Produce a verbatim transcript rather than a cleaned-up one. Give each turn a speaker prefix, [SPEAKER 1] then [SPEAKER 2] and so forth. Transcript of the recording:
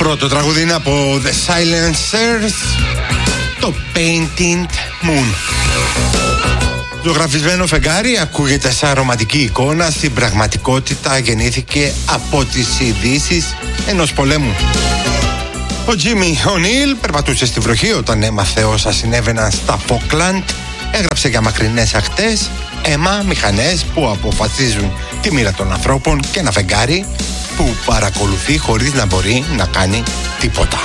[SPEAKER 1] πρώτο τραγούδι είναι από The Silencers, το Painted Moon. Ζωγραφισμένο φεγγάρι ακούγεται σαν ρομαντική εικόνα, στην πραγματικότητα γεννήθηκε από τις ειδήσεις ενός πολέμου. Ο Τζίμι Ονίλ περπατούσε στη βροχή όταν έμαθε όσα συνέβαιναν στα Φόκλαντ. Έγραψε για μακρινές ακτές, αίμα, μηχανές που αποφασίζουν τη μοίρα των ανθρώπων και ένα φεγγάρι που παρακολουθεί χωρίς να μπορεί να κάνει τίποτα.